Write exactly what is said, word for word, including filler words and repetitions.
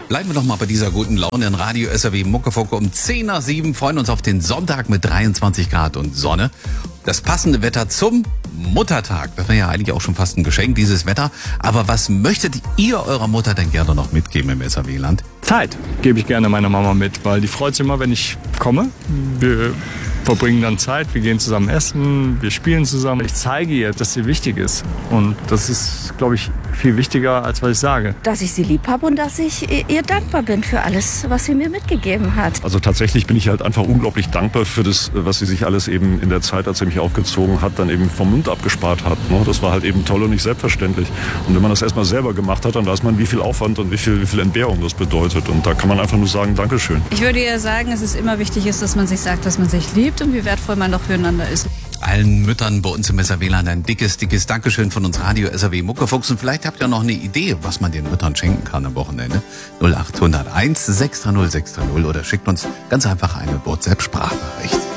Bleiben wir doch mal bei dieser guten Laune in Radio S R W Muckefucke um zehn nach sieben. Freuen uns auf den Sonntag mit dreiundzwanzig Grad und Sonne. Das passende Wetter zum Muttertag. Das wäre ja eigentlich auch schon fast ein Geschenk, dieses Wetter. Aber was möchtet ihr eurer Mutter denn gerne noch mitgeben im S R W-Land? Zeit gebe ich gerne meiner Mama mit, weil die freut sich immer, wenn ich komme. Wir verbringen dann Zeit, wir gehen zusammen essen, wir spielen zusammen. Ich zeige ihr, dass sie wichtig ist. Und das ist, glaube ich, viel wichtiger, als was ich sage. Dass ich sie lieb habe und dass ich ihr dankbar bin für alles, was sie mir mitgegeben hat. Also tatsächlich bin ich halt einfach unglaublich dankbar für das, was sie sich alles eben in der Zeit, als sie mich aufgezogen hat, dann eben vom Mund abgespart hat. Das war halt eben toll und nicht selbstverständlich. Und wenn man das erstmal selber gemacht hat, dann weiß man, wie viel Aufwand und wie viel, wie viel Entbehrung das bedeutet. Und da kann man einfach nur sagen, Dankeschön. Ich würde ihr sagen, dass es immer wichtig ist, dass man sich sagt, dass man sich liebt und wie wertvoll man doch füreinander ist. Allen Müttern bei uns im S R W-Land ein dickes, dickes Dankeschön von uns Radio S R W Muckefuchs. Und vielleicht habt ihr noch eine Idee, was man den Müttern schenken kann am Wochenende. null acht null null eins sechs drei null sechs drei null oder schickt uns ganz einfach eine WhatsApp-Sprachnachricht.